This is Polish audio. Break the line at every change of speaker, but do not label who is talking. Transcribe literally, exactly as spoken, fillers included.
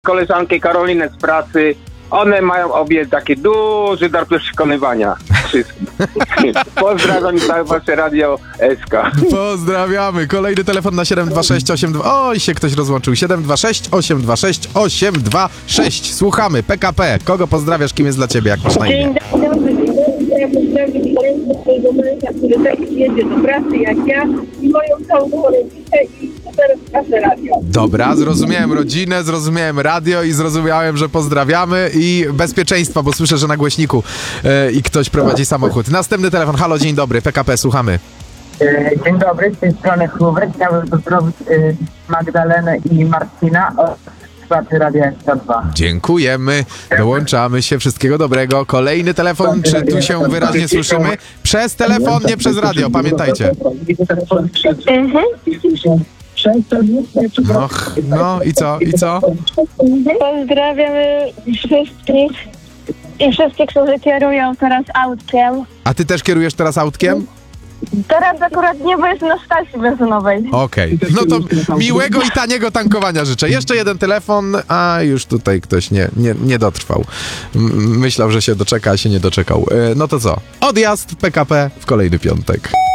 koleżanki Karolinę z pracy. One mają obie taki duży dar przekonywania wszystkich. Pozdrawiam i całe wasze Radio S K.
Pozdrawiamy. Kolejny telefon na siedem dwa sześć osiem dwa. Oj, się ktoś rozłączył. siedem dwa sześć osiem dwa sześć osiem dwa sześć. Słuchamy. P K P. Kogo pozdrawiasz? Kim jest dla ciebie? Jak masz na imię?
Dzień dobry. Ja pozdrawiam swojego męża, który też jedzie do pracy jak ja i moją całą rodzinę i super wasze radio.
Dobra, zrozumiałem rodzinę, zrozumiałem radio i zrozumiałem, że pozdrawiamy i bezpieczeństwa, bo słyszę, że na głośniku e, i ktoś prowadzi samochód. Następny telefon. Halo, dzień dobry. P K P, słuchamy.
Dzień dobry, z tej strony Hubert. Chciałbym pozdrowić y, Magdalenę i Marcina od słuchaczy Radia S K dwa.
Dziękujemy. Dołączamy się. Wszystkiego dobrego. Kolejny telefon. Czy tu się wyraźnie słyszymy? Przez telefon, nie przez radio. Pamiętajcie.
Mhm.
No, no i co? I co?
Pozdrawiamy wszystkich i wszystkich, którzy kierują teraz autkiem.
A ty też kierujesz teraz autkiem?
Teraz akurat nie, bo jest na stacji benzynowej.
Okej. Okay. No to miłego i taniego tankowania życzę. Jeszcze jeden telefon, a już tutaj ktoś nie, nie, nie dotrwał. M- myślał, że się doczeka, a się nie doczekał. E, no to co? Odjazd P K P w kolejny piątek.